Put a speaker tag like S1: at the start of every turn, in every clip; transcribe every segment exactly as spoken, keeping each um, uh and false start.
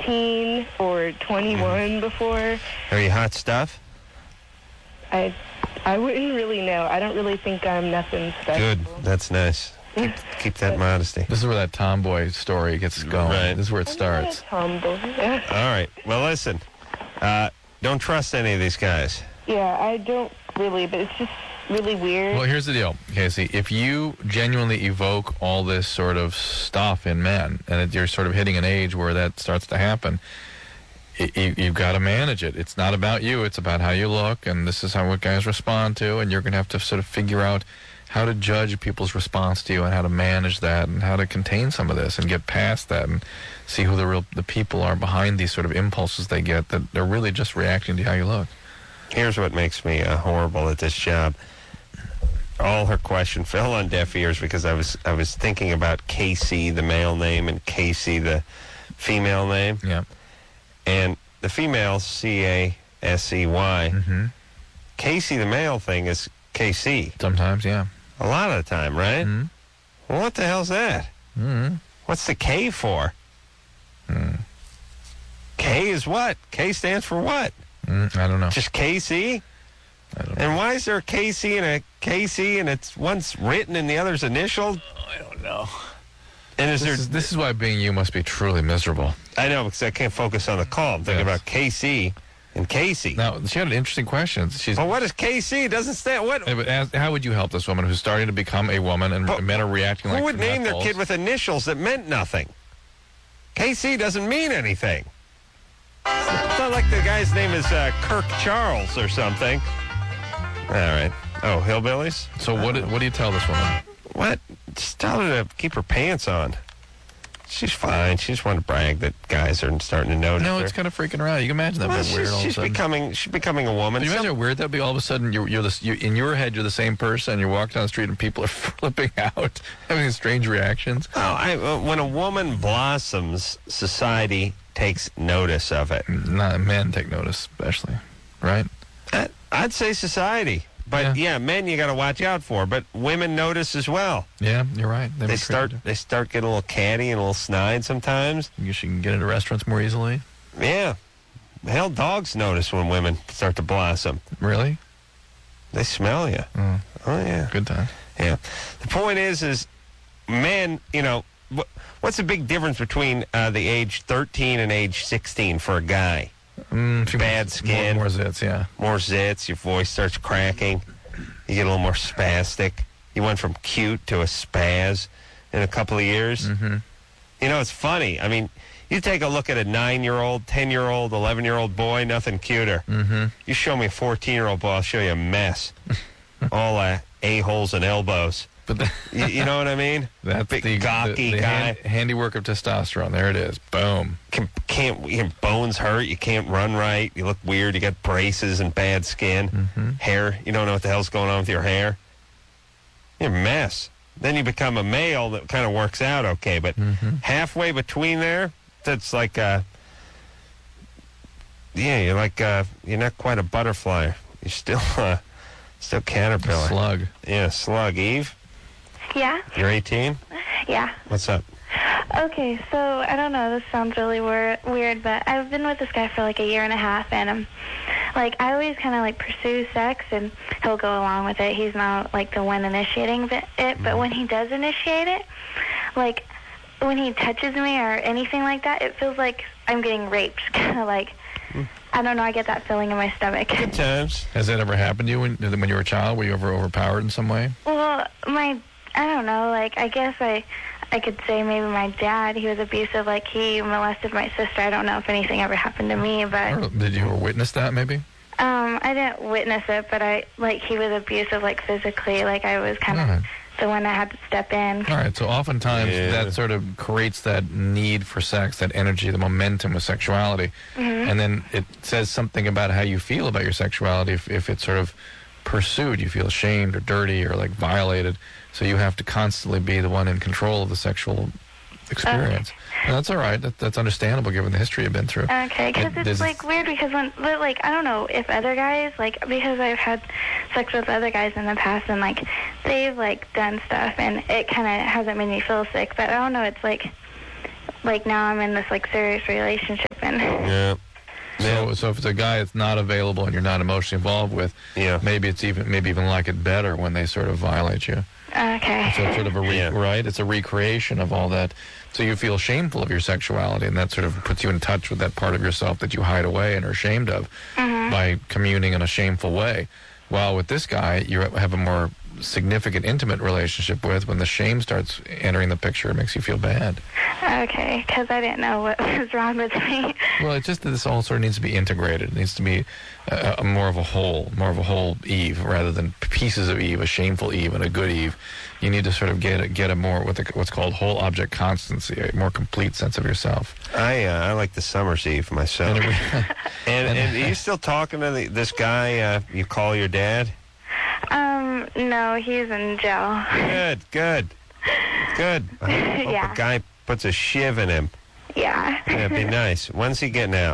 S1: eighteen or twenty-one before.
S2: Are you hot stuff?
S1: I I wouldn't really know. I don't really think I'm nothing special.
S2: Good. That's nice. Keep, keep that modesty.
S3: This is where that tomboy story gets going.
S2: Right.
S3: This is where it starts.
S1: I'm not a tomboy.
S2: All right. Well, listen. Uh, don't trust any of these guys.
S1: Yeah, I don't really, but it's just really weird.
S3: Well, here's the deal, Casey. If you genuinely evoke all this sort of stuff in men, and you're sort of hitting an age where that starts to happen, it, you, you've got to manage it. It's not about you. It's about how you look, and this is how what guys respond to, and you're going to have to sort of figure out how to judge people's response to you and how to manage that and how to contain some of this and get past that and see who the real the people are behind these sort of impulses they get, that they're really just reacting to how you look.
S2: Here's what makes me uh, horrible at this job. All her question fell on deaf ears because I was I was thinking about Casey, the male name, and Casey, the female name.
S3: Yeah.
S2: And the female, C A S E Y.
S3: Mm-hmm.
S2: Casey, the male thing, is K C.
S3: Sometimes, yeah.
S2: A lot of the time, right?
S3: Mm-hmm.
S2: Well, what the hell's that?
S3: Mm-hmm.
S2: What's the K for?
S3: Mm.
S2: K is what? K stands for what?
S3: Mm, I don't know.
S2: Just K C?
S3: I don't know.
S2: And why is there a K C and a K C and it's one's written and the other's initialed?
S3: I don't know.
S2: And is
S3: This
S2: there...
S3: is, this is why being you must be truly miserable.
S2: I know, because I can't focus on the call. I'm thinking
S3: Yes.
S2: about K C and Casey.
S3: Now, she had an interesting question. She's,
S2: Well, what is K C? It doesn't stand... What?
S3: Yeah, but as, how would you help this woman who's starting to become a woman and
S2: But
S3: men are reacting like
S2: Who would name their
S3: nutballs?
S2: kid with initials that meant nothing? K C doesn't mean anything. It's not like the guy's name is uh, Kirk Charles or something. All right. Oh, hillbillies?
S3: So what, do- what do you tell this woman?
S2: What? Just tell her to keep her pants on. She's fine. She just wanted to brag that guys are starting to notice
S3: No,
S2: her.
S3: it's kind of freaking her out. You can imagine that
S2: Well,
S3: being weird
S2: she's,
S3: all of a
S2: she's
S3: sudden.
S2: becoming she's becoming a woman.
S3: Can you imagine
S2: Some-
S3: how weird that'd be? All of a sudden, you're, you're, this, you in your head, you're the same person, and you walk down the street and people are flipping out, having strange reactions.
S2: Oh, I, uh, when a woman blossoms, society takes notice of it.
S3: Not, men take notice, especially, right?
S2: I, I'd say society. But, yeah,
S3: Yeah.
S2: men you got to watch out for. But women notice as well.
S3: Yeah, you're right.
S2: They
S3: be
S2: start
S3: creative.
S2: they start getting a little catty and a little snide sometimes.
S3: You should get into restaurants more easily.
S2: Yeah. Hell, dogs notice when women start to blossom.
S3: Really?
S2: They smell you.
S3: Oh,
S2: Oh, yeah.
S3: good time.
S2: Yeah. The point is, is men, you know, wh- what's the big difference between uh, the age thirteen and age sixteen for a guy?
S3: Mm, few
S2: Bad
S3: more-
S2: skin.
S3: More, more zits, yeah.
S2: More zits, your voice starts cracking, you get a little more spastic. You went from cute to a spaz in a couple of years.
S3: Mm-hmm.
S2: You know, it's funny. I mean, you take a look at a nine-year-old, ten-year-old, eleven-year-old boy, nothing cuter.
S3: Mm-hmm.
S2: You show me a fourteen-year-old boy, I'll show you a mess. All uh, a-holes and elbows.
S3: But the,
S2: You, you know what I mean?
S3: that's
S2: Big
S3: the,
S2: gawky
S3: the, the
S2: guy.
S3: hand- handiwork of testosterone. There it is. Boom.
S2: Can, can't your bones hurt? You can't run right. You look weird. You got braces and bad skin,
S3: Mm-hmm.
S2: hair. You don't know what the hell's going on with your hair. You're a mess. Then you become a male that kind of works out okay, but
S3: Mm-hmm.
S2: halfway between there, that's like uh yeah, you're like uh you're not quite a butterfly. You're still uh still caterpillar.
S3: Slug.
S2: Yeah, slug. Eve,
S4: Yeah,
S2: you're eighteen.
S4: yeah.
S2: What's up?
S4: Okay, so I don't know, this sounds really wor- weird, but I've been with this guy for like a year and a half, and um, like I always kind of like pursue sex, and he'll go along with it. He's not like the one initiating it, it but when he does initiate it, like when he touches me or anything like that, it feels like I'm getting raped. Kind of like, I don't know, I get that feeling in my stomach.
S2: Good times.
S3: Has that ever happened to you when, when you were a child? Were you ever overpowered in some way?
S4: Well, my, I don't know, like, I guess I, I could say maybe my dad, he was abusive, like, he molested my sister. I don't know if anything ever happened to me, but,
S3: Or did you ever witness that, maybe?
S4: um, I didn't witness it, but I, like, he was abusive, like, physically, like, I was kind of
S3: All right.
S4: the one that had to step in.
S3: All right, so oftentimes
S2: Yeah.
S3: that sort of creates that need for sex, that energy, the momentum of sexuality. And then it says something about how you feel about your sexuality if, if it's sort of pursued. You feel ashamed or dirty or like violated. So you have to constantly be the one in control of the sexual experience. And that's all right. That, that's understandable given the history you've been through.
S4: Okay, because
S3: It-
S4: it's,
S3: there's-
S4: like, weird because when, but, like, I don't know if other guys, like, because I've had sex with other guys in the past and, like, they've, like, done stuff and it kind of hasn't made me feel sick, but I don't know, it's like, like, now I'm in this, like, serious relationship man.
S2: Yeah.
S3: So,
S2: Yeah.
S3: so if it's a guy that's not available and you're not emotionally involved with,
S2: Yeah.
S3: maybe it's even maybe even like it better when they sort of violate you.
S4: Okay.
S3: So it's sort of a re-
S2: Yeah.
S3: right. It's a recreation of all that. So you feel shameful of your sexuality, and that sort of puts you in touch with that part of yourself that you hide away and are ashamed of by communing in a shameful way. While with this guy, you have a more significant, intimate relationship with. When the shame starts entering the picture, it makes you feel bad.
S4: Okay, because I didn't know what was wrong with me.
S3: Well, it's just that this all sort of needs to be integrated. It needs to be a, a more of a whole, more of a whole Eve rather than pieces of Eve, a shameful Eve and a good Eve. You need to sort of get a, get a more what the, what's called whole object constancy, a more complete sense of yourself.
S2: I uh, I like the Summer's Eve myself.
S3: And,
S2: And,
S3: it,
S2: and, are you still talking to the, this guy uh, you call your dad?
S4: Um, no, he's in jail.
S2: Good, good, good. I hope
S4: Yeah.
S2: a guy puts a shiv in him.
S4: Yeah.
S2: Yeah, it'd be nice. When's he getting out?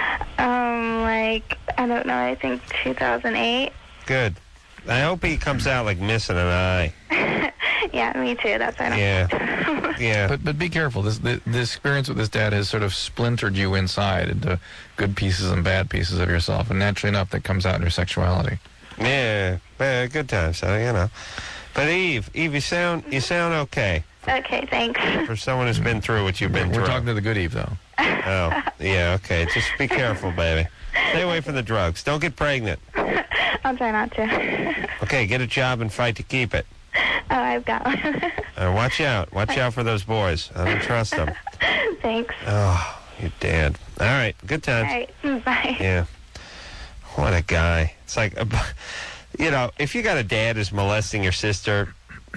S4: Um, like, I don't know, I think two thousand eight.
S2: Good. I hope he comes out like missing an eye.
S4: Yeah, me too. That's what I don't
S2: Yeah. Yeah.
S3: but but be careful. This the, the experience with this dad has sort of splintered you inside into good pieces and bad pieces of yourself, and naturally enough, that comes out in your sexuality.
S2: Yeah. Uh, good times, so you know. But Eve, Eve, you sound you sound okay
S4: Okay, thanks.
S2: for someone who's been through what you've been
S3: We're
S2: through.
S3: talking to the good Eve, though.
S2: Oh, yeah, okay. Just be careful, baby. Stay away from the drugs. Don't get pregnant.
S4: I'll try not to.
S2: Okay, get a job and fight to keep it.
S4: Oh, I've got one.
S2: Uh, watch out. Watch out for those boys. I don't trust them.
S4: Thanks.
S2: Oh, your dad. All right, good
S4: All
S2: times.
S4: right, bye.
S2: Yeah. What a guy. It's like, uh, you know, if you got a dad who's molesting your sister,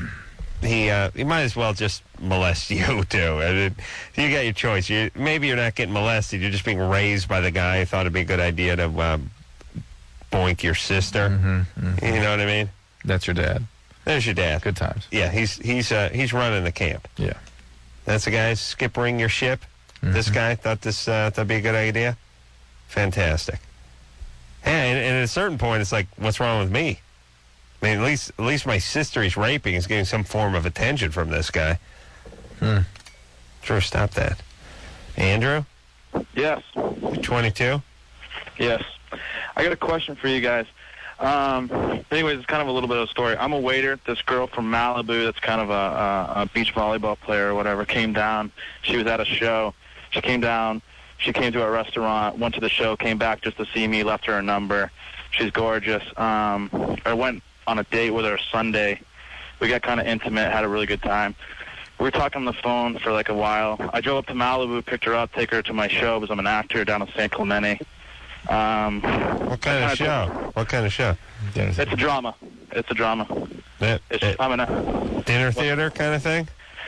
S2: he uh, he might as well just molest you, too. I mean, you got your choice. You, maybe you're not getting molested. You're just being raised by the guy who thought it'd be a good idea to uh, boink your sister.
S3: Mm-hmm, mm-hmm.
S2: You know what I mean?
S3: That's your dad.
S2: There's your dad.
S3: Good times.
S2: Yeah, he's he's uh, he's running the camp.
S3: Yeah.
S2: That's the guy skippering your ship. This guy thought this uh, that'd be a good idea. Fantastic. Yeah, and, and at a certain point, it's like, what's wrong with me? I mean, at least at least my sister he's raping is getting some form of attention from this guy.
S3: Hmm.
S2: Sure, stop that. Andrew,
S5: Yes,
S2: you're twenty-two.
S5: yes. I got a question for you guys. Um, anyways, it's kind of a little bit of a story. I'm a waiter. This girl from Malibu that's kind of a, a, a beach volleyball player or whatever came down. She was at a show. She came down. She came to a restaurant, went to the show, came back just to see me, left her a number. She's gorgeous. Um, I went on a date with her Sunday. We got kind of intimate, had a really good time. We were talking on the phone for like a while. I drove up to Malibu, picked her up, take her to my show because I'm an actor down in San Clemente. Um,
S2: What kind of
S5: I
S2: show?
S5: told-
S2: What kind of show?
S5: It's a drama. It's a drama.
S2: That,
S5: It's,
S2: that
S5: I'm an,
S2: dinner theater kind of thing?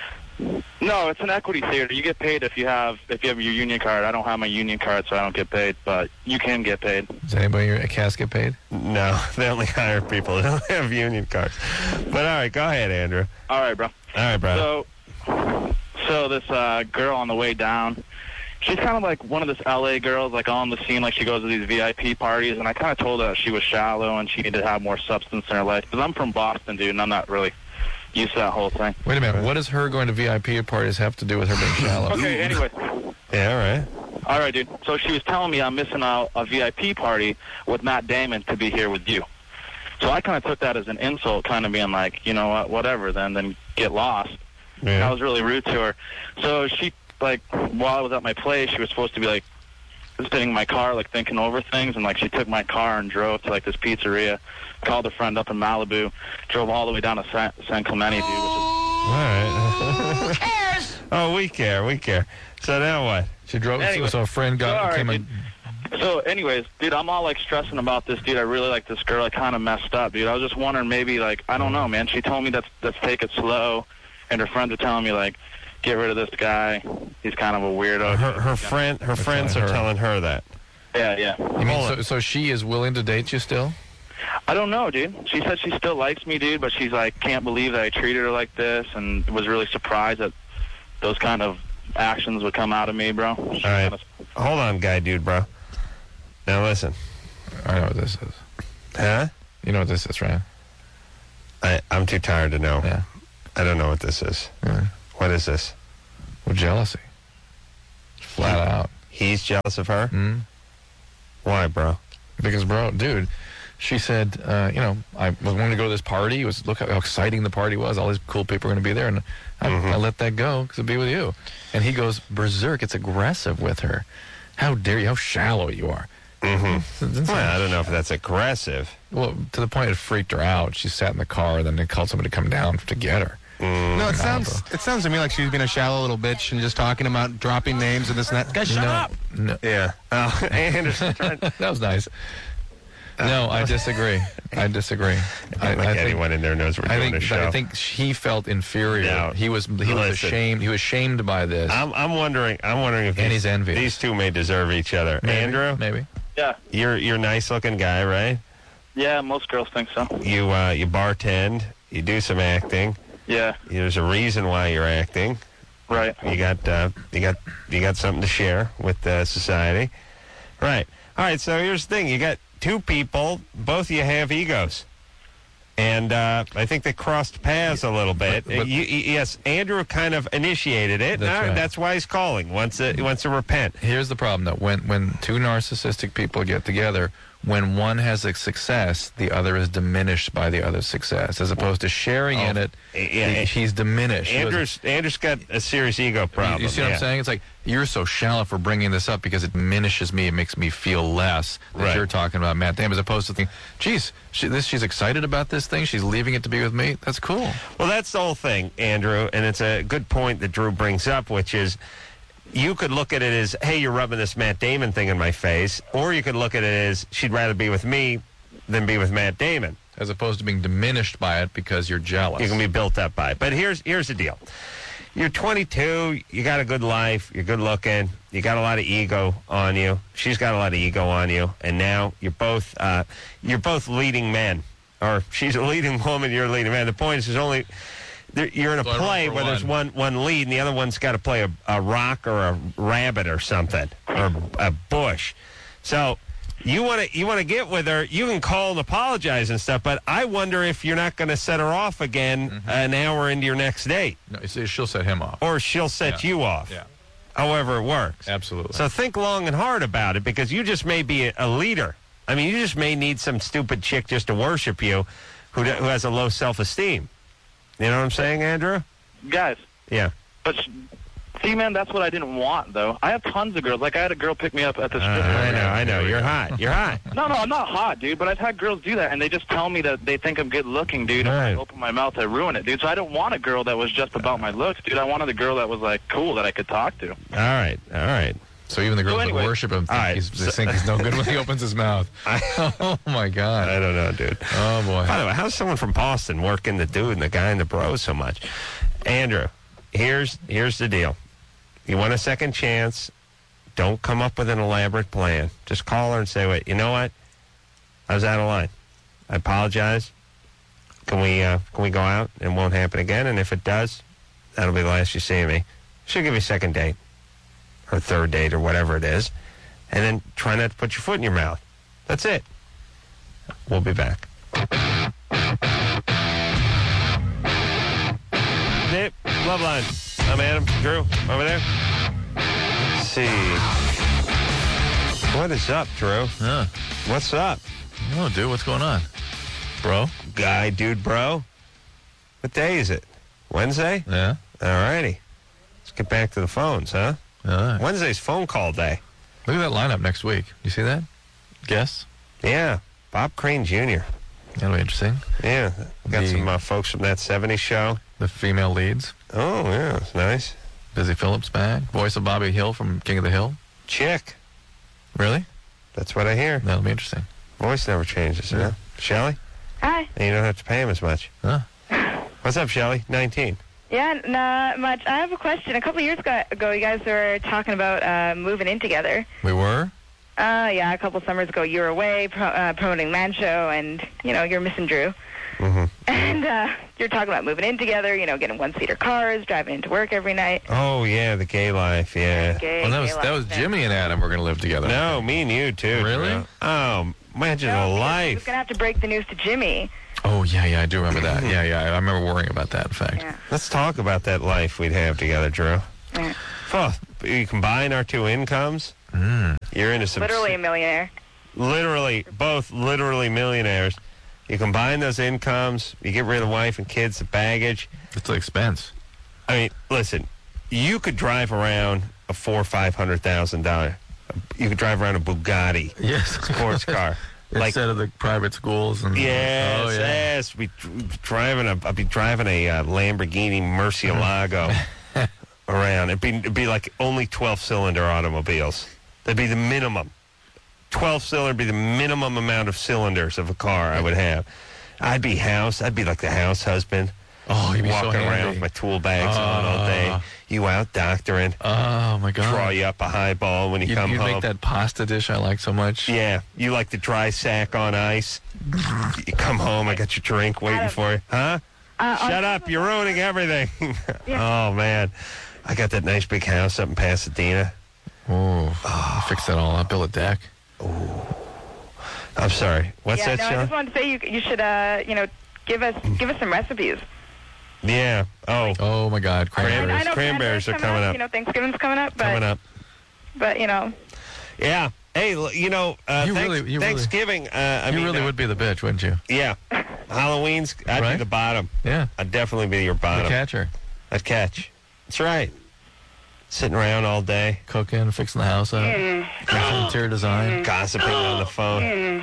S5: no, it's an equity theater. You get paid if you have if you have your union card. I don't have my union card, so I don't get paid. But you can get paid.
S3: Does anybody in your cast get paid?
S2: No, they only hire people. They don't have union cards. But all right, go ahead, Andrew.
S5: All right, bro.
S2: All right, bro.
S5: So, so this uh, girl on the way down, she's kind of like one of this L A girls, like on the scene, like she goes to these V I P parties. And I kind of told her she was shallow and she needed to have more substance in her life. Because I'm from Boston, dude, and I'm not really used to that whole thing.
S3: Wait a minute. What does her going to V I P parties have to do with her being shallow?
S5: Okay, anyway.
S2: Yeah, all right.
S5: All right, dude. So she was telling me I'm missing out a V I P party with Matt Damon to be here with you. So I kind of took that as an insult, kind of being like, you know what, whatever, then then get lost. And I
S2: Yeah.
S5: was really rude to her. So she, like, while I was at my place, she was supposed to be, like, sitting in my car, like, thinking over things. And, like, she took my car and drove to, like, this pizzeria, called a friend up in Malibu, drove all the way down to San, San Clemente, dude, which is...
S2: All right. Who cares? Oh, we care. We care. So now what?
S3: She drove.
S5: Anyway,
S3: so a friend got
S5: sorry,
S3: came
S5: dude.
S3: in.
S5: So, anyways, dude, I'm all, like, stressing about this, dude. I really like this girl. I kind of messed up, dude. I was just wondering maybe, like, I don't know, man. She told me that's, let's take it slow. And her friends are telling me, like, get rid of this guy. He's kind of a weirdo.
S2: Her her friend her friends
S3: telling
S2: are
S3: her.
S2: telling her that.
S5: Yeah, yeah.
S3: You mean
S2: Hold
S3: so,
S2: on.
S3: so she is willing to date you still?
S5: I don't know, dude. She said she still likes me, dude, but she's like, can't believe that I treated her like this, and was really surprised that those kind of actions would come out of me, bro. All
S2: right. Hold on, guy, dude, bro. Now listen.
S3: I know what this is.
S2: Huh?
S3: You know what this is, right?
S2: I I'm too tired to know.
S3: Yeah.
S2: I don't know what this is.
S3: Yeah.
S2: What is this?
S3: Well, jealousy. Flat out.
S2: He's jealous of her?
S3: Mm.
S2: Why, bro?
S3: Because, bro, dude, she said, uh, you know, I was wanting to go to this party. It was, look how exciting the party was. All these cool people were going to be there. And I,
S2: Mhm.
S3: I let that go because it'd be with you. And he goes berserk. It's aggressive with her. How dare you? How shallow you are.
S2: Mm-hmm. Well, I don't know if that's aggressive.
S3: Well, to the point it freaked her out. She sat in the car, then they called somebody to come down to get her.
S2: Mm.
S6: No, it
S3: No,
S6: sounds
S3: bro.
S6: it sounds to me like she's being a shallow little bitch and just talking about dropping names and this and that. Guys, shut
S3: no,
S6: up.
S3: No,
S2: Yeah. Oh, Anderson trying
S3: that was nice. No, I disagree. I disagree.
S2: I
S3: I,
S2: don't think
S3: I think,
S2: anyone in there knows we're
S3: I
S2: doing
S3: think,
S2: a
S3: but
S2: show.
S3: I think he felt inferior.
S2: No.
S3: He was he was
S2: Listen.
S3: ashamed. He was shamed by this.
S2: I'm, I'm wondering. I'm wondering if
S3: And
S2: these,
S3: he's envious.
S2: these two may deserve each other.
S3: Maybe,
S2: Andrew,
S3: maybe.
S5: Yeah.
S2: you're you're a nice looking guy, right?
S5: Yeah, most girls think so.
S2: You uh, you bartend. You do some acting.
S5: Yeah,
S2: There's a reason why you're acting.
S5: right.
S2: You got uh, you got you got something to share with uh, society, right? All right. So here's the thing: you got two people. Both of you have egos, and uh, I think they crossed paths a little bit.
S3: But- but-
S2: you, you- yes, Andrew kind of initiated it.
S3: That's
S2: Now,
S3: right.
S2: that's why he's calling. Wants to he wants to repent.
S3: Here's the problem, though. When when two narcissistic people get together, when one has a success, the other is diminished by the other's success, as opposed to sharing in
S2: Oh,
S3: it.
S2: yeah,
S3: he- he's diminished. He
S2: Andrew's Andrew's got a serious ego problem.
S3: You see what
S2: yeah.
S3: I'm saying? It's like, you're so shallow for bringing this up because it diminishes me. It makes me feel less that
S2: Right.
S3: you're talking about Matt Damon, as opposed to thinking, geez, she, this, she's excited about this thing. She's leaving it to be with me. That's cool.
S2: Well, that's the whole thing, Andrew, and it's a good point that Drew brings up, which is you could look at it as, hey, you're rubbing this Matt Damon thing in my face, or you could look at it as she'd rather be with me than be with Matt Damon.
S3: As opposed to being diminished by it because you're jealous.
S2: You can be built up by it. But here's here's the deal. You're twenty-two, you got a good life, you're good looking, you got a lot of ego on you. She's got a lot of ego on you, and now you're both uh, you're both leading men. Or she's a leading woman, you're a leading man. The point is there's only there, you're in a
S3: So I root
S2: play
S3: for
S2: where there's
S3: one.
S2: one one lead and the other one's got to play a, a rock or a rabbit or something or a bush. So you want to you want to get with her. You can call and apologize and stuff, but I wonder if you're not going to set her off again
S3: Mm-hmm.
S2: an hour into your next date,
S3: No, you see, she'll set him off.
S2: or she'll set
S3: Yeah.
S2: you off.
S3: Yeah.
S2: However it works.
S3: Absolutely.
S2: So think long and hard about it, because you just may be a, a leader. I mean, you just may need some stupid chick just to worship you, who who has a low self-esteem. You know what I'm saying, Andrew?
S5: Guys,
S2: Yeah.
S5: but sh- see, man, that's what I didn't want, though. I have tons of girls. Like, I had a girl pick me up at the
S2: Uh,
S5: strip club.
S2: I know, I know. You're hot. You're hot.
S5: No, no, I'm not hot, dude, but I've had girls do that, and they just tell me that they think I'm good-looking, dude, and
S2: Right.
S5: I open my mouth, I ruin it, dude. So I don't want a girl that was just about my looks, dude. I wanted a girl that was, like, cool, that I could talk to.
S2: All right, all right.
S3: So even the girls
S5: So anyway-
S3: that worship him think,
S2: All right,
S3: he's, they
S2: so-
S3: think he's no good when he opens his mouth. Oh, my God.
S2: I don't know, dude.
S3: Oh, boy.
S2: By the way, how's someone from Boston working the dude and the guy and the bro so much? Andrew, here's here's the deal. You want a second chance, don't come up with an elaborate plan. Just call her and say, wait, you know what? I was out of line. I apologize. Can we uh, can we go out? It won't happen again. And if it does, that'll be the last you see of me. She'll give you a second date or third date or whatever it is. And then try not to put your foot in your mouth. That's it. We'll be back. Nip, Love Line. I'm Adam. Drew, over there. Let's see. What is up, Drew?
S3: Yeah.
S2: What's up?
S3: Oh, dude, what's going on? Bro?
S2: Guy, dude, bro. What day is it? Wednesday?
S3: Yeah?
S2: All righty. Let's get back to the phones, huh?
S3: All right.
S2: Wednesday's phone call day.
S3: Look at that lineup next week. You see that? Guess?
S2: Yeah. Bob Crane Junior
S3: That'll be interesting.
S2: Yeah. Got
S3: The-
S2: some uh, folks from that seventies show.
S3: The female leads.
S2: Oh, yeah. It's nice.
S3: Busy Phillips back. Voice of Bobby Hill from King of the Hill.
S2: Chick.
S3: Really?
S2: That's what I hear.
S3: That'll be interesting.
S2: Voice never changes, huh? Shelley?
S4: Hi.
S2: And you don't have to pay him as much.
S3: Huh?
S2: What's up, Shelley? nineteen.
S1: Yeah, not much. I have a question. A couple of years ago, ago you guys were talking about uh, moving in together.
S3: We were?
S1: Uh, yeah, a couple summers ago, you were away pro- uh, promoting Man Show, and, you know, you're missing Drew.
S2: Mm-hmm.
S1: And uh, you're talking about moving in together, you know, getting one-seater cars, driving into work every night.
S2: Oh, yeah, the gay life, yeah.
S1: Gay,
S3: Well, that
S1: gay
S3: was that was
S1: life.
S3: Jimmy and Adam were going to live together.
S2: No, me and you, too.
S3: Really?
S2: Drew. Oh, imagine
S1: No,
S2: a
S1: because he was
S2: life.
S1: going to have to break the news to Jimmy.
S3: Oh, yeah, yeah, I do remember that. Yeah, yeah, I remember worrying about that, in fact.
S1: Yeah.
S2: Let's talk about that life we'd have together, Drew.
S1: Yeah.
S2: Oh, you combine our two incomes,
S3: Mm.
S2: You're into some
S1: Literally a millionaire.
S2: literally both literally millionaires. You combine those incomes, you get rid of the wife and kids, the baggage.
S3: It's an expense.
S2: I mean, listen, you could drive around a four or five hundred thousand dollar. You could drive around a Bugatti
S3: Yes.
S2: sports car. Like,
S3: Instead of the private schools. And
S2: yes,
S3: oh, yeah.
S2: yes. Be driving a, I'd be driving a uh, Lamborghini Murcielago around. It'd be, it'd be like only twelve cylinder automobiles. That'd be the minimum. twelve cylinder would be the minimum amount of cylinders of a car I would have. I'd be house. I'd be like the house husband.
S3: Oh, you'd be so
S2: walking around
S3: handy.
S2: with my tool bags on all day.
S3: Ah.
S2: You out doctoring.
S3: Oh, my God.
S2: Draw you up a highball when you
S3: You'd,
S2: come
S3: you'd
S2: home.
S3: make that pasta dish I like so much.
S2: Yeah, you like the dry sack on ice. You come home, I got your drink waiting
S1: Adam.
S2: for you. Huh?
S1: Uh,
S2: Shut
S1: on-
S2: up, you're ruining everything.
S1: Yeah.
S2: Oh, man. I got that nice big house up in Pasadena.
S3: Oh, fix that all up. Build a deck.
S2: I'm sorry. What's
S1: yeah,
S2: that,
S1: no, I
S2: Sean?
S1: just wanted to say you you should uh you know give us give us some recipes.
S2: Yeah. Oh,
S3: Oh, my God.
S1: I,
S2: Cranberries.
S3: Cranberries.
S1: I know
S2: Cranberries are coming up.
S1: You know, Thanksgiving's coming up, but
S2: coming up.
S1: but you know,
S2: Yeah. Hey, l- you know, uh,
S3: You
S2: thanks-
S3: really- you really-
S2: Thanksgiving, uh, I
S3: You
S2: mean,
S3: really
S2: uh,
S3: would be the bitch, wouldn't you?
S2: Yeah. Halloween's, I'd be
S3: Right?
S2: the bottom.
S3: Yeah.
S2: I'd definitely be your
S3: The
S2: bottom.
S3: catcher.
S2: I'd catch. That's right. Sitting around all day,
S3: Cooking, fixing the house up. Fixing interior design.
S2: gossiping on the phone,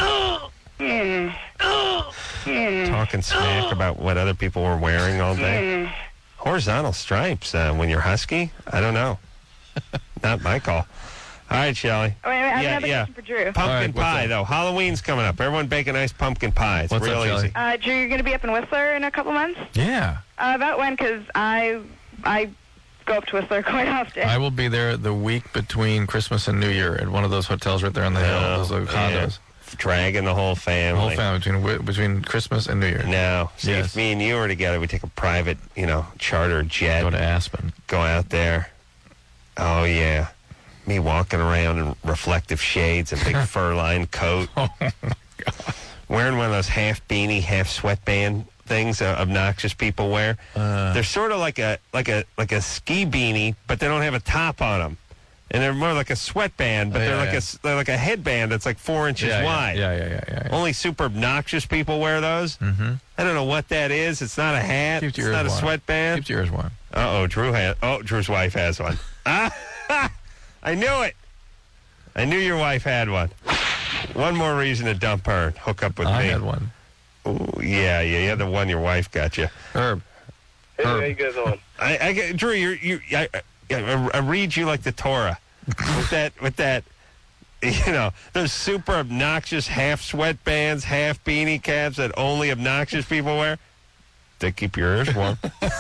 S2: talking smack about what other people were wearing all day. Horizontal stripes uh, when you're husky? I don't know. Not my call. All right, Shelley.
S1: wait, wait, I have
S2: Yeah,
S1: another
S2: yeah.
S1: question for Drew.
S2: Pumpkin
S3: All right, what's
S2: pie,
S3: up?
S2: though. Halloween's coming up. Everyone bake a nice pumpkin pie. It's
S3: What's up,
S2: real
S3: Shelley?
S2: easy.
S1: Uh, Drew, you're going to be up in Whistler in a couple months.
S3: Yeah.
S1: Uh, about when? Because I I go up to Whistler quite often.
S3: I will be there the week between Christmas and New Year at one of those hotels right there on the hill.
S2: Oh,
S3: Those little
S2: yeah.
S3: condos.
S2: Dragging the whole
S3: The
S2: family.
S3: whole family between wi- between Christmas and New Year.
S2: No. See,
S3: Yes.
S2: if me and you were together, we'd take a private, you know, charter jet.
S3: Go to Aspen.
S2: Go out there. Oh, yeah. Me walking around in reflective shades and big fur-lined coat.
S3: Oh, my God.
S2: Wearing one of those half beanie, half sweatband things uh, obnoxious people wear.
S3: Uh,
S2: They're sort of like a like a like a ski beanie, but they don't have a top on them. And they're more like a sweatband, but
S3: Oh, yeah,
S2: they're like
S3: yeah.
S2: a s- they're like a headband that's like four inches
S3: yeah,
S2: wide.
S3: Yeah, yeah, yeah, yeah. yeah.
S2: Only super obnoxious people wear those.
S3: Mm-hmm.
S2: I don't know what that is. It's not a hat.
S3: Keeps
S2: It's
S3: your
S2: not a
S3: ears warm.
S2: sweatband.
S3: Keeps your ears warm.
S2: Uh-oh, Drew has... Oh, Drew's wife has one. Ah, I knew it. I knew your wife had one. One more reason to dump her and hook up with
S3: I
S2: me.
S3: had one.
S2: Ooh, yeah, yeah, you had the one your wife got you.
S3: Herb.
S5: Hey, how
S3: Herb.
S5: you guys doing?
S2: I, I get, Drew, you're, you, I, I, I read you like the Torah. with that, with that, you know, those super obnoxious half sweatbands, half beanie caps that only obnoxious people wear. They keep your ears warm.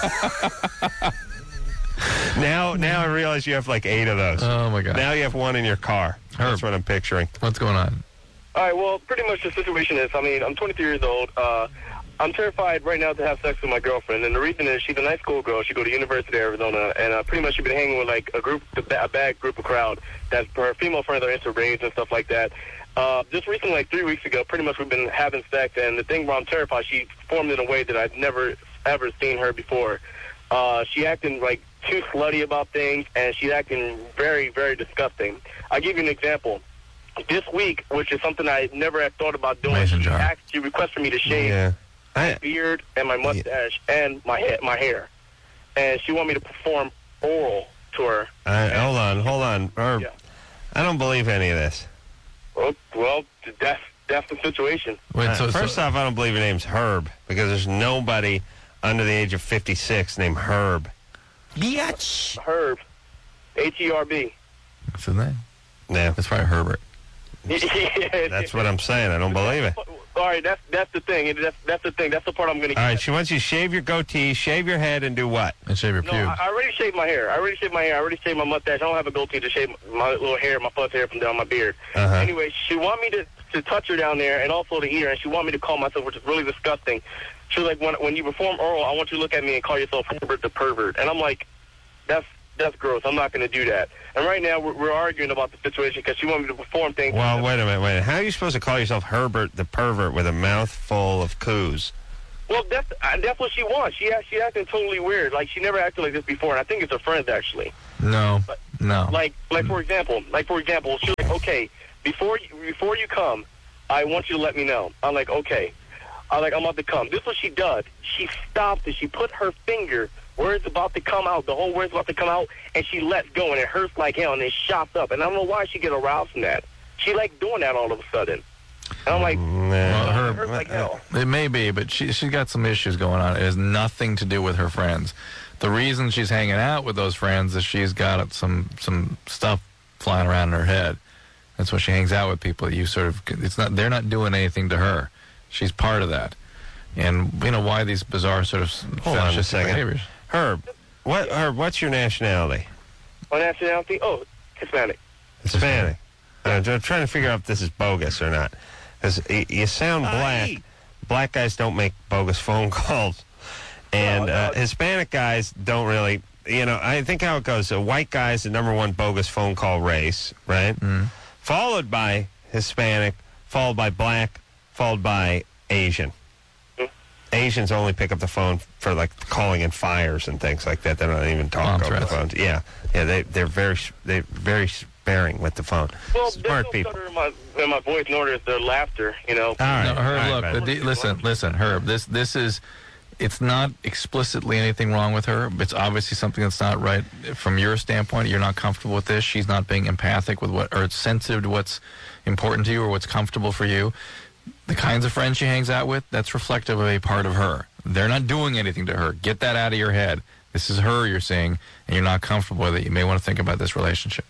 S2: now, now I realize you have like eight of those.
S3: Oh, my God.
S2: Now you have one in your car. That's
S3: Herb.
S2: what I'm picturing.
S3: What's going on?
S5: All right, well, pretty much the situation is, I mean, I'm twenty-three years old. Uh, I'm terrified right now to have sex with my girlfriend, and the reason is she's a nice school girl. She go to University of Arizona, and uh, pretty much she's been hanging with, like, a group, a ba- a bad group of crowd that's her female friends are into raids and stuff like that. Uh, just recently, like three weeks ago, pretty much we've been having sex, and the thing where I'm terrified, she formed in a way that I've never, ever seen her before. Uh, she acting, like, too slutty about things, and she's acting very, very disgusting. I'll give you an example. This week, which is something I never had thought about doing,
S3: Mason
S5: she,
S3: jar.
S5: asked, she requested me to shave
S2: Yeah.
S5: my
S2: I,
S5: beard and my mustache and my ha- my hair, and she wanted me to perform oral to her.
S2: I, hold on, hold on. Herb,
S5: Yeah.
S2: I don't believe any of this.
S5: Well, well, that's that's the situation.
S3: Wait,
S2: Uh,
S3: so,
S2: first
S3: so,
S2: off, I don't believe your name's Herb because there's nobody under the age of fifty-six named Herb. Biatch.
S5: Herb, H E R B.
S3: what's his name?
S2: Yeah,
S3: That's probably Herbert.
S2: that's what I'm saying. I don't believe it.
S5: All right, that's that's the thing. It- That's that's the thing. That's the part I'm going to.
S2: All right, she wants you to shave your goatee, shave your head, and do what?
S3: And shave your
S5: No,
S3: pubes.
S5: I, I already shaved my hair. I already shaved my hair. I already shaved my mustache. I don't have a goatee to shave my little hair, my fuzz hair from down my beard.
S2: Uh-huh.
S5: Anyway, she want me to, to touch her down there and also to eat her, and she want me to call myself, which is really disgusting. She was like, when, when you perform oral, I want you to look at me and call yourself Herbert the pervert. And I'm like, that's that's gross. I'm not going to do that. And right now, we're, we're arguing about the situation because she wanted me to perform things.
S2: Well, wait a minute, wait a minute. How are you supposed to call yourself Herbert the pervert with a mouthful of coos?
S5: Well, that's uh, that's what she wants. She act- she acting totally weird. Like she never acted like this before, and I think it's her friends actually.
S3: No, No.
S7: Like, like for example, like for example, she's like, okay, before you, before you come, I want you to let me know. I'm like, okay. I'm like, I'm about to come. This is what she does. She stops and she put her finger where it's about to come out, the whole where it's about to come out, and she lets go, and it hurts like hell, and it shots up. And I don't know why she get aroused from that. She like doing that all of a sudden. And I'm like,
S3: Well, her,
S7: it hurts like hell.
S3: It may be, but she, she's got some issues going on. It has nothing to do with her friends. The reason she's hanging out with those friends is she's got some some stuff flying around in her head. That's why she hangs out with people. You sort of, it's not, they're not doing anything to her. She's part of that. And you know why these bizarre sort of
S2: Hold on a
S3: fetishistic
S2: second.
S3: behaviors.
S2: Herb, what, Herb, what's your nationality?
S7: My nationality? Oh, Hispanic.
S2: Hispanic. I'm trying to figure out if this is bogus or not. Because you sound black. Black guys don't make bogus phone calls. And uh, Hispanic guys don't really, you know, I think how it goes. A white guy's the number one bogus phone call race, right?
S3: Mm.
S2: Followed by Hispanic, followed by black, followed by Asian. Mm. Asians only pick up the phone for, like, calling in fires and things like that. They don't even talk
S3: Bomb
S2: over
S3: threats.
S2: the phone. Yeah, yeah, they, they're very, they're very sparing with the phone.
S7: Well,
S2: Smart
S7: there's no
S2: people.
S7: stutter in my, in my voice, nor is there laughter, you know.
S2: All right.
S3: No, Herb,
S2: all right,
S3: look,
S2: buddy.
S3: the de- listen, listen, Herb, this, this is, it's not explicitly anything wrong with her. It's obviously something that's not right from your standpoint. You're not comfortable with this. She's not being empathic with what, or sensitive to what's important to you or what's comfortable for you. The kinds of friends she hangs out with, that's reflective of a part of her. They're not doing anything to her. Get that out of your head. This is her you're seeing, and you're not comfortable with it. You may want to think about this relationship.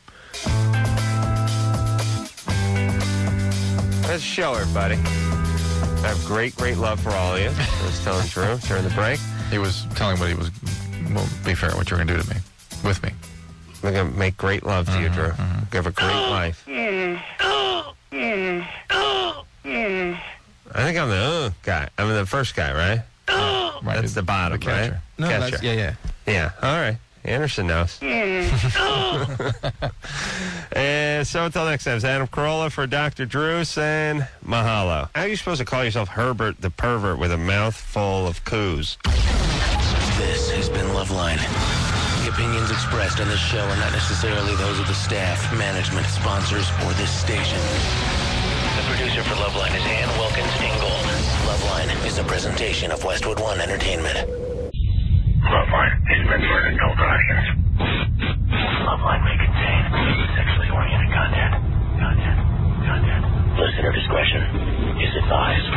S2: Let's show her, buddy. I have great, great love for all of you. I was telling Drew during the break.
S3: He was telling what he was, well, be fair, what you're going to do to me, with me.
S2: We're going to make great love to you, Drew.
S3: mm-hmm.
S2: Give a great life. I think I'm the uh, guy. I'm the first guy, right?
S3: Right,
S2: That's the bottom,
S3: the
S2: right?
S3: catcher.
S6: No,
S2: Catcher.
S6: that's, yeah, yeah.
S2: Yeah, all right. Anderson knows. And so until next time, it's Adam Carolla for Doctor Drew saying mahalo. How are you supposed to call yourself Herbert the pervert with a mouth full of coos?
S8: This has been Loveline. The opinions expressed on this show are not necessarily those of the staff, management, sponsors, or this station. The producer for Loveline is Ann Wilkins Ingold. Loveline is a presentation of Westwood One Entertainment. Loveline is meant for an adult audience. Loveline may contain sexually oriented content. Content. Content. Listener discretion is advised.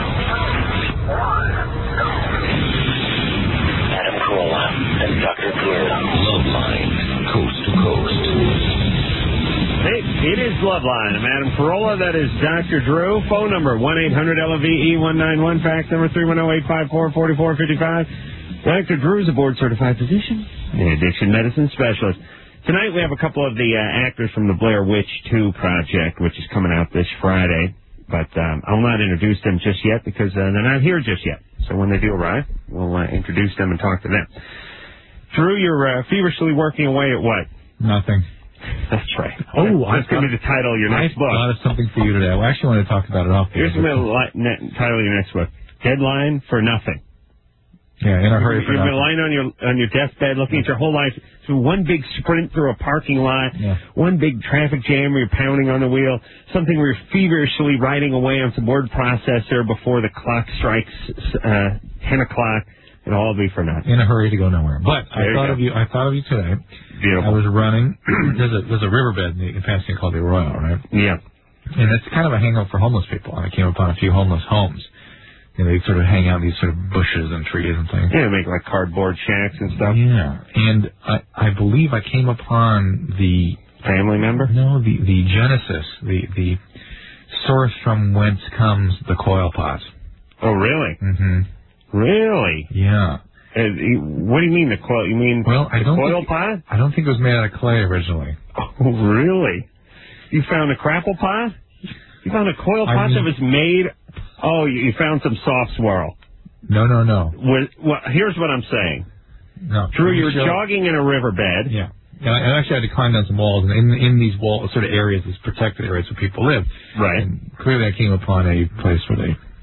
S8: Adam Carolla and Doctor Drew. Loveline, coast to coast.
S9: Hey, it is Loveline. I'm Adam Carolla. That is Doctor Drew. Phone number one eight hundred L O V E one nine one. Fax number three one zero eight five four four four five five. Doctor Drew is a board-certified physician and addiction medicine specialist. Tonight we have a couple of the uh, actors from the Blair Witch two project, which is coming out this Friday. But um, I'll not introduce them just yet because uh, they're not here just yet. So when they do arrive, we'll uh, introduce them and talk to them. Drew, you're uh, feverishly working away at what?
S10: Nothing.
S9: That's right.
S10: Oh,
S9: that's going to be the title of your next book.
S10: I thought of something for you today. I actually want to talk about it off.
S9: Here's the title of your next book. Deadline for Nothing.
S10: Yeah, in a hurry for
S9: You've
S10: nothing.
S9: been lying on your on your deathbed looking at your whole life through one big sprint through a parking lot,
S10: Yeah.
S9: one big traffic jam where you're pounding on the wheel, something where you're feverishly writing away on some word processor before the clock strikes uh, ten o'clock. It'll all be for nothing.
S10: In a hurry to go nowhere. But
S9: There
S10: I
S9: you
S10: thought
S9: go.
S10: of you. I thought of you today.
S9: Beautiful.
S10: I was running. there's a there's a riverbed in, the, in Pasadena called the Arroyo, right?
S9: Yeah.
S10: And it's kind of a hangout for homeless people. And I came upon a few homeless homes. You know, they sort of hang out in these sort of bushes and trees and things.
S9: Yeah, make like cardboard shacks and stuff.
S10: Yeah. And I, I believe I came upon the...
S9: Family member?
S10: No, the, the genesis, the, the source from whence comes the coil pot.
S9: Oh, really?
S10: Mm-hmm.
S9: Really?
S10: Yeah.
S9: Uh, what do you mean the coil? You mean
S10: Well, I
S9: the
S10: don't
S9: coil
S10: think,
S9: pot?
S10: I don't think it was made out of clay originally.
S9: Oh, really? You found a crapple pot? You found a coil
S10: I
S9: pot
S10: mean-
S9: that was made... Oh, you you found some soft swirl.
S10: No, no, no.
S9: Well, well, here's what I'm saying.
S10: No.
S9: Drew, you were
S10: Sure.
S9: jogging in a riverbed.
S10: Yeah. And I, and I actually had to climb down some walls, and in, in these wall sort of areas, these protected areas where people live.
S9: Right.
S10: And clearly I came upon a place where they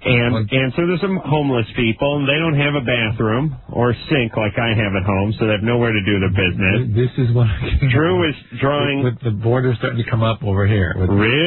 S9: And, and so there's some homeless people, and they don't have a bathroom or sink like I have at home, so they have nowhere to do their business.
S10: This is what I
S9: Drew is drawing...
S10: With, with the border starting to come up over here. With
S9: really?